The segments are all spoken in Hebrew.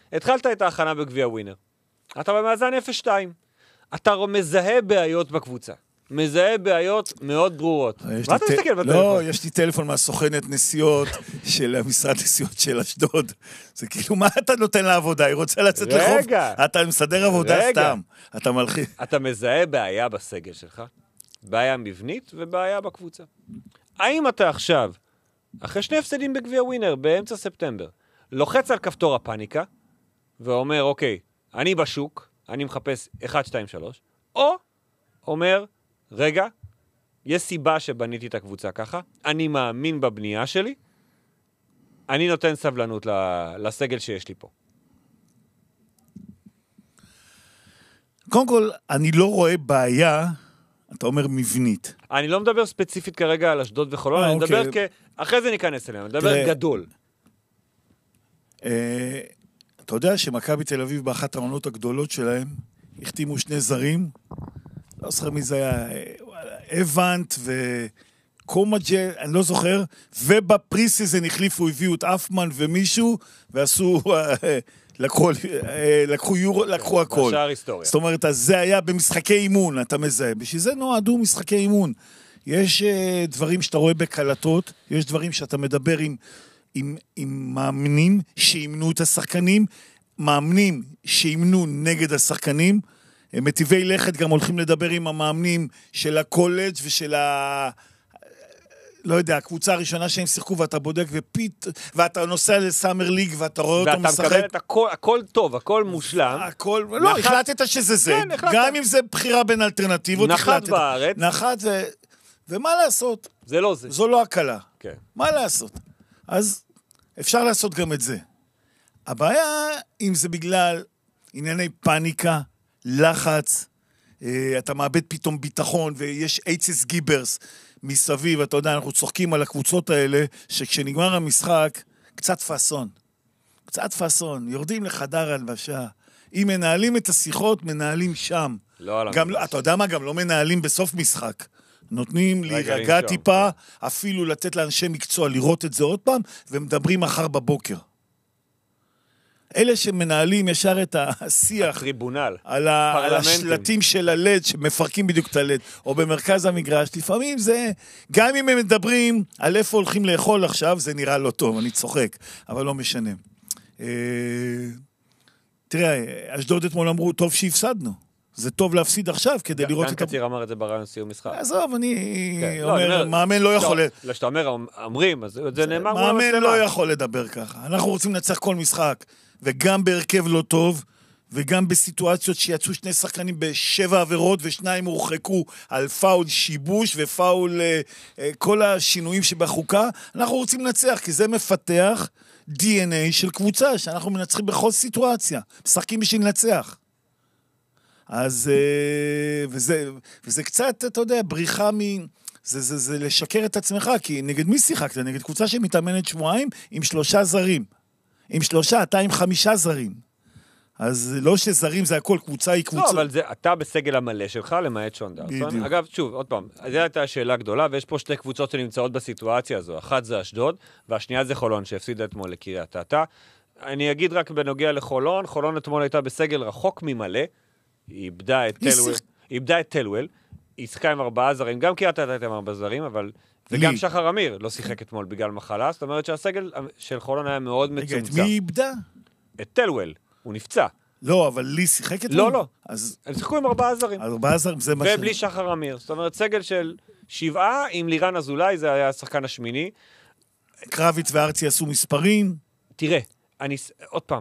התחלת את ההכנה בגביע ווינר. אתה במאזן 0-2. אתה מזהה בעיות בקבוצה. מזהה בעיות מאוד ברורות. מה אתה מסתכל בטלפון? לא, יש לי טלפון מהסוכנת נסיעות של המשרד נסיעות של אשדוד. זה כאילו, מה אתה נותן לעבודה? היא רוצה לצאת לחוף? אתה מסדר עבודה סתם. אתה מלחיץ. אתה מזהה בעיה בסגל שלך, בעיה מבנית ובעיה בקבוצה. האם אתה עכשיו, אחרי 2 הפסדים בגביע ווינר, באמצע ספטמבר, לוחץ על כפתור הפאניקה, ואומר, אוקיי, אני בשוק, אני מחפש 1, 2, 3, או אומר, רגע, יש סיבה שבניתי את הקבוצה ככה, אני מאמין בבנייה שלי, אני נותן סבלנות לסגל שיש לי פה. קודם כל, אני לא רואה בעיה, אתה אומר מבנית. אני לא מדבר ספציפית כרגע על אשדוד וחולון, אני מדבר אחרי זה ניכנס אליהם, אני מדבר גדול. אתה יודע שמכבי תל אביב באחת העונות הגדולות שלהם, החתימו 2 זרים, לא זוכר מי זה היה, אבנט וקומג'ה, אני לא זוכר, ובפריסיזן החליפו, הביאו את אפמן ומישהו, ועשו, לקחו הכל. בשער היסטוריה. זאת אומרת, אז זה היה במשחקי אימון, אתה מזהה. בשביל זה נועדו משחקי אימון. יש דברים שאתה רואה בקלטות, יש דברים שאתה מדבר עם מאמנים שאימנו את השחקנים, מאמנים שאימנו נגד השחקנים, מטיבי לכת גם הולכים לדבר עם המאמנים של הקולג' ושל לא יודע, הקבוצה הראשונה שהם שיחקו, ואתה בודק ואתה נוסע לסאמר ליג, ואתה רואה אותו משחק. ואתה מקבל את הכל טוב, הכל מושלם. לא, החלטת שזה זה. גם אם זה בחירה בין אלטרנטיבות, נחת בארץ. נחת ומה לעשות? זה לא זה. זו לא הקלה. כן. מה לעשות? אז אפשר לעשות גם את זה. הבעיה, אם זה בגלל ענייני פאניקה, לחץ, אתה מאבד פתאום ביטחון, ויש אייצס גיברס מסביב, אתה יודע, אנחנו צוחקים על הקבוצות האלה, שכשנגמר המשחק, קצת פסון, יורדים לחדר הלבשה, אם מנהלים את השיחות, מנהלים שם. אתה יודע מה, גם לא מנהלים בסוף משחק. נותנים להירגע טיפה, אפילו לתת לאנשי מקצוע לראות את זה עוד פעם, ומדברים מחר בבוקר. אלה שמנהלים ישר את השיח על השלטים של הלד, שמפרקים בדיוק את הלד, או במרכז המגרש, לפעמים זה, גם אם הם מדברים על איפה הולכים לאכול עכשיו, זה נראה לא טוב, אני צוחק, אבל לא משנה. תראה, אשדוד אתמול אמרו, טוב שהפסדנו. זה טוב להפסיד עכשיו, כדי לראות את... גם קציר אמר את זה ברעיון סיום משחק. עזוב, אני אומר, מאמן לא יכול... לא, שאתה אומר, אומרים, אז זה נאמר... מאמן לא יכול לדבר ככה. אנחנו רוצים לנצח כל משחק, וגם בהרכב לא טוב, וגם בסיטואציות שיצאו 2 שחקנים ב7 עבירות, ו2 הורחקו על פאול שיבוש, ופאול כל השינויים שבחוקה. אנחנו רוצים לנצח, כי זה מפתח DNA של קבוצה, שאנחנו מנצחים בכל סיטואציה. משחקים בשביל לנצח. אז, וזה קצת, אתה יודע, בריחה זה לשקר את עצמך, כי נגד מי שיחקת? נגד קבוצה שמתאמנת שבועיים עם 3 זרים. עם 3, אתה עם 5 זרים. אז לא שזרים זה הכל, קבוצה היא קבוצה. לא, אבל זה, אתה בסגל המלא שלך, למעט שון דרסון. אגב, שוב, עוד פעם, זו הייתה שאלה גדולה, ויש פה 2 קבוצות שנמצאות בסיטואציה הזו. אחת זה אשדוד, והשנייה זה חולון, שהפסידה אתמול לקריית אתא. אני אגיד רק בנוגע לחולון, חולון אתמול הייתה בסגל רחוק ממלא, היא איבדה את טלוול, היא שיחקה עם 4 זרים, גם קריית אתא הייתה עם 4 זרים, אבל... וגם שחר אמיר לא שיחק אתמול בגלל מחלה, זאת אומרת שהסגל של חולון היה מאוד מצומצם. את מי איבדה? את טלוול, הוא נפצע. לא, אבל לי שיחק אתמול? לא. הם שיחקו עם 4 זרים. 4 זרים, זה מה ש... ובלי שחר אמיר. זאת אומרת, סגל של 7 עם לירן אזולאי, זה היה השחקן השמיני. קרביץ וארצי עשו מספרים. תראה, עוד פעם.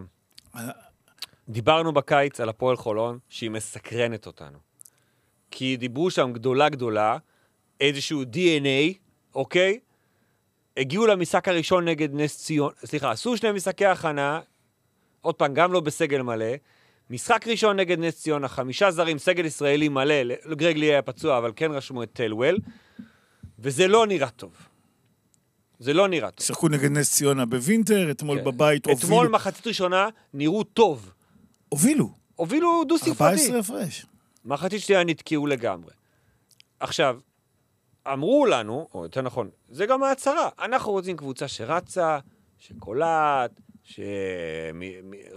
דיברנו בקיץ על הפועל חולון, שהיא מסקרנת אותנו. כי דיברו שם גדולה, איזשהו DNA, אוקיי? הגיעו למשחק הראשון נגד נס ציון, סליחה, עשו 2 משחקי הכנה, עוד פעם, גם לא בסגל מלא, משחק ראשון נגד נס ציון, 5 זרים, סגל ישראלי מלא, גרג לי היה פצוע, אבל כן רשמו את טלוול, וזה לא נראה טוב. זה לא נראה טוב. שיחקו נגד נס ציונה בווינטר, אתמול בבית הובילו. אתמול מחצית ראשונה נראו טוב. הובילו דו ספרתי. 14 הפרש. מחצית שנייה נתקעו לגמרי. עכשיו, אמרו לנו, או יותר נכון, זה גם ההצהרה, אנחנו רוצים קבוצה שרצה, שקולט,